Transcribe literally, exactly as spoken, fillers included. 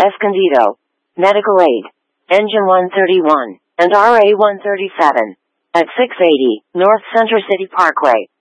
Escondido, Medical Aid, Engine one thirty-one, and R A one thirty-seven. At six eighty North Center City Parkway.